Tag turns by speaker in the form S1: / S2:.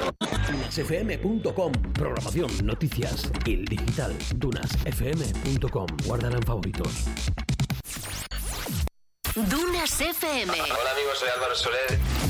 S1: Dunasfm.com. Programación, noticias, el digital. Dunasfm.com. Guárdala en favoritos.
S2: Dunas FM.
S3: Hola amigos, soy Álvaro Soler.